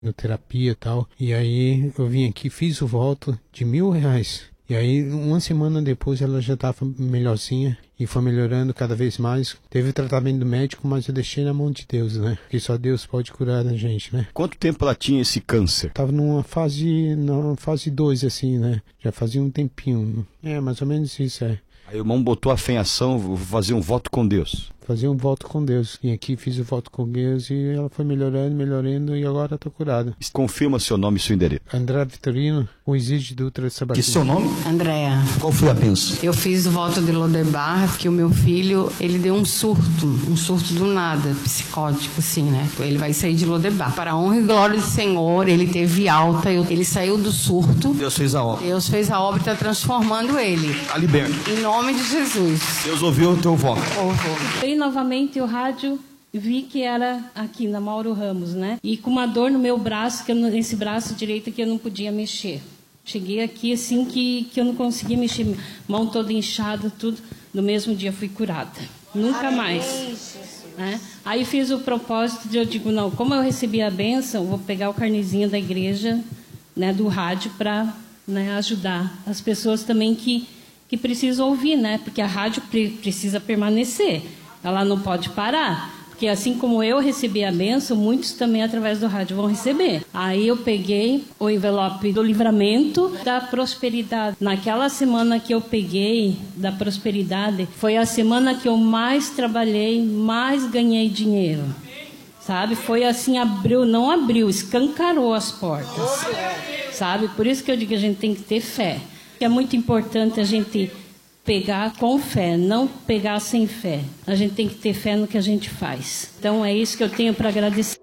terapia e tal. E aí eu vim aqui, fiz o voto de R$1.000. E aí, uma semana depois, ela já estava melhorzinha e foi melhorando cada vez mais. Teve tratamento médico, mas eu deixei na mão de Deus, né? Porque só Deus pode curar a gente, né? Quanto tempo ela tinha esse câncer? Tava na fase 2, assim, né? Já fazia um tempinho. Mais ou menos isso, Aí o irmão botou a fé em ação, vou fazer um voto com Deus. Fazer um voto com Deus. E aqui fiz o voto com Deus e ela foi melhorando e agora estou curada. Confirma seu nome e seu endereço. André Vitorino, o Exídio Dutra Sabatini. Que seu nome? Andréa. Qual foi a bênção? Eu fiz o voto de Lodebar, que o meu filho, ele deu um surto do nada, psicótico, assim, né? Ele vai sair de Lodebar. Para a honra e glória do Senhor, ele teve alta, ele saiu do surto. Deus fez a obra. Deus fez a obra e está transformando ele. Está liberto. Em nome de Jesus. Deus ouviu o teu voto. Ouviu. Novamente o rádio, vi que era aqui na Mauro Ramos, né? E com uma dor no meu braço, nesse braço direito que eu não podia mexer. Cheguei aqui assim que eu não conseguia mexer, mão toda inchada, tudo. No mesmo dia fui curada. Nunca mais. Né? Aí fiz o propósito de, eu digo, não, como eu recebi a bênção, vou pegar o carnezinho da igreja, né, do rádio, para, né, ajudar as pessoas também que precisam ouvir, né? Porque a rádio precisa permanecer. Ela não pode parar, porque assim como eu recebi a bênção, muitos também através do rádio vão receber. Aí eu peguei o envelope do livramento da prosperidade. Naquela semana que eu peguei da prosperidade, foi a semana que eu mais trabalhei, mais ganhei dinheiro. Sabe? Foi assim, não abriu, escancarou as portas. Sabe? Por isso que eu digo que a gente tem que ter fé. É muito importante a gente pegar com fé, não pegar sem fé. A gente tem que ter fé no que a gente faz. Então é isso que eu tenho para agradecer.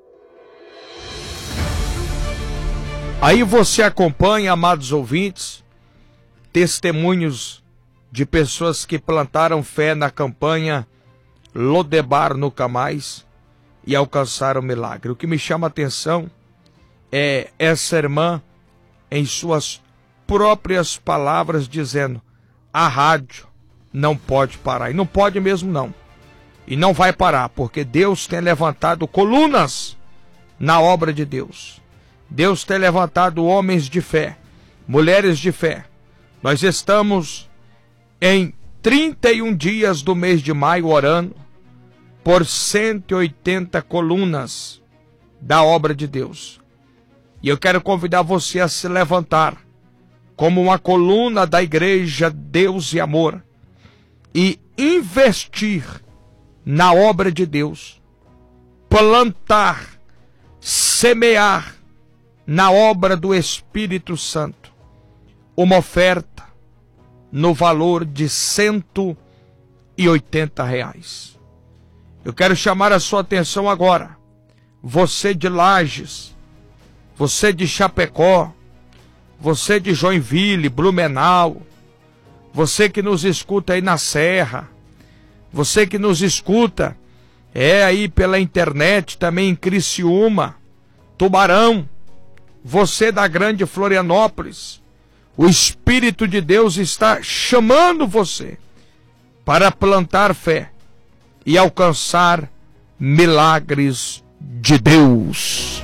Aí você acompanha, amados ouvintes, testemunhos de pessoas que plantaram fé na campanha Lodebar Nunca Mais e alcançaram o milagre. O que me chama a atenção é essa irmã, em suas próprias palavras, dizendo: a rádio não pode parar. E não pode mesmo não. E não vai parar, porque Deus tem levantado colunas na obra de Deus. Deus tem levantado homens de fé, mulheres de fé. Nós estamos em 31 dias do mês de maio orando por 180 colunas da obra de Deus. E eu quero convidar você a se levantar como uma coluna da igreja Deus e Amor e investir na obra de Deus, plantar, semear na obra do Espírito Santo uma oferta no valor de R$180. Eu quero chamar a sua atenção agora, você de Lages, você de Chapecó, você de Joinville, Blumenau, você que nos escuta aí na Serra, você que nos escuta aí pela internet também em Criciúma, Tubarão, você da grande Florianópolis, o Espírito de Deus está chamando você para plantar fé e alcançar milagres de Deus.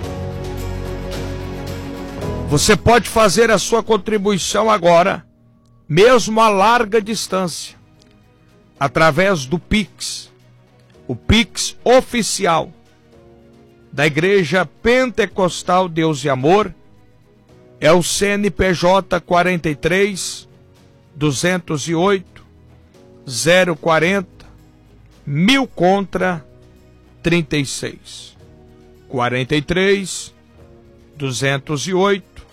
Você pode fazer a sua contribuição agora, mesmo a larga distância, através do Pix, o Pix oficial da Igreja Pentecostal Deus e Amor, é o CNPJ 43 208 040 1000 contra 36. 43 208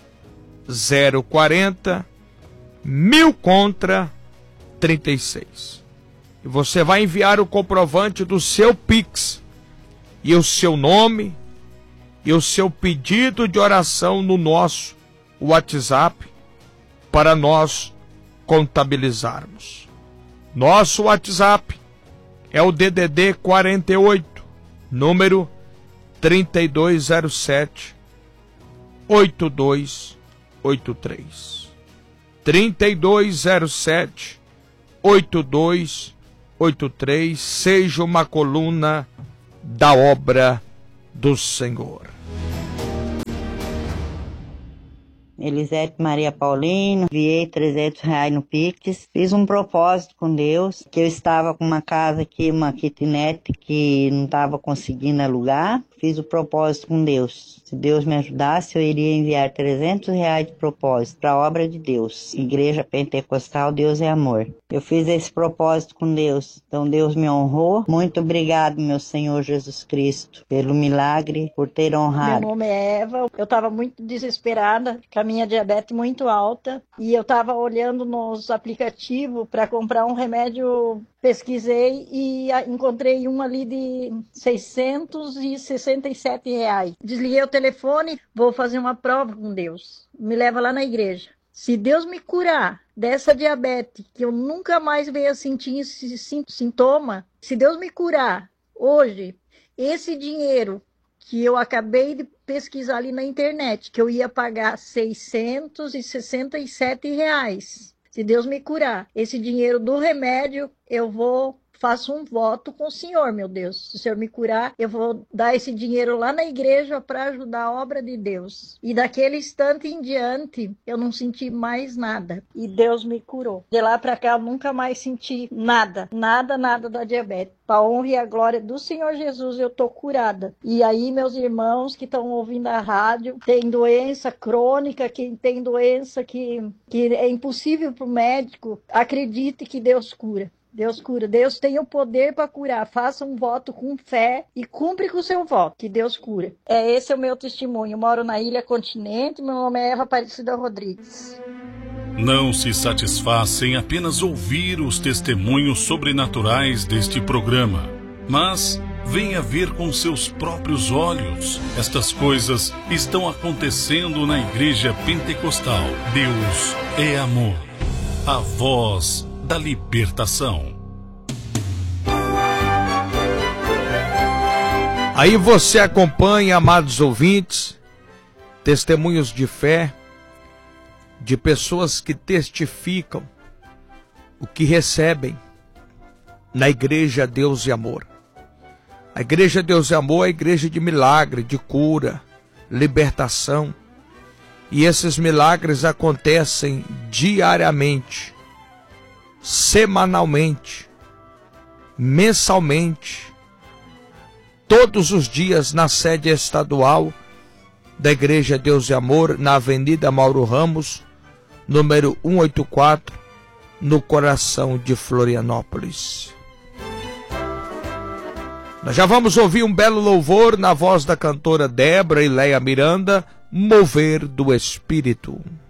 040 1000 contra 36. E você vai enviar o comprovante do seu Pix e o seu nome e o seu pedido de oração no nosso WhatsApp para nós contabilizarmos. Nosso WhatsApp é o DDD 48, número 3207 8283. 3207 8283. Seja uma coluna da obra do Senhor. Elisete Maria Paulino, enviei R$300 no Pix, fiz um propósito com Deus, que eu estava com uma casa aqui, uma kitnet, que não estava conseguindo alugar, fiz o propósito com Deus. Se Deus me ajudasse, eu iria enviar R$300 de propósito para a obra de Deus. Igreja Pentecostal, Deus é Amor. Eu fiz esse propósito com Deus, então Deus me honrou. Muito obrigado, meu Senhor Jesus Cristo, pelo milagre, por ter honrado. Meu nome é Eva, eu estava muito desesperada, com a minha diabetes muito alta, e eu estava olhando nos aplicativos para comprar um remédio. Pesquisei e encontrei um ali de R$667. Desliguei o telefone, vou fazer uma prova com Deus. Me leva lá na igreja. Se Deus me curar dessa diabetes, que eu nunca mais venha sentir esse sintoma, se Deus me curar hoje, esse dinheiro que eu acabei de pesquisar ali na internet, que eu ia pagar R$667, se Deus me curar, esse dinheiro do remédio, faço um voto com o Senhor, meu Deus. Se o Senhor me curar, eu vou dar esse dinheiro lá na igreja para ajudar a obra de Deus. E daquele instante em diante, eu não senti mais nada. E Deus me curou. De lá para cá, eu nunca mais senti nada da diabetes. Para a honra e a glória do Senhor Jesus, eu tô curada. E aí, meus irmãos que estão ouvindo a rádio, tem doença crônica, quem tem doença que é impossível para o médico, acredite que Deus cura. Deus cura. Deus tem o poder para curar. Faça um voto com fé e cumpre com o seu voto, que Deus cura. Esse é o meu testemunho. Eu moro na Ilha Continente, meu nome é Eva Aparecida Rodrigues. Não se satisfaça em apenas ouvir os testemunhos sobrenaturais deste programa, mas venha ver com seus próprios olhos. Estas coisas estão acontecendo na Igreja Pentecostal. Deus é amor. A voz da libertação. Aí você acompanha, amados ouvintes, testemunhos de fé de pessoas que testificam o que recebem na Igreja Deus e Amor. A Igreja Deus e Amor é a igreja de milagre, de cura, libertação. E esses milagres acontecem diariamente, semanalmente, mensalmente, todos os dias na sede estadual da Igreja Deus e Amor, na Avenida Mauro Ramos, número 184, no coração de Florianópolis. Nós já vamos ouvir um belo louvor na voz da cantora Débora e Leia Miranda, Mover do Espírito.